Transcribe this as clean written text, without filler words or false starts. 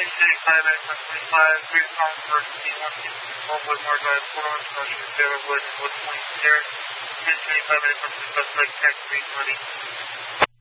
25, please call for D1 Woodmore Drive, Port Orange, Motion, Taylor Wood, Wood Point, Terrace. 25 minutes from the suspect, tax 320.